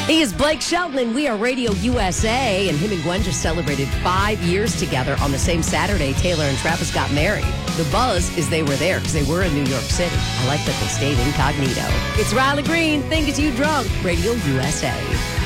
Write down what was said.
He is Blake Shelton, and we are Radio USA. And him and Gwen just celebrated 5 years together on the same Saturday Taylor and Travis got married. The buzz is they were there because they were in New York City. I like that they stayed incognito. It's Riley Green, Think It's You Drunk, Radio USA.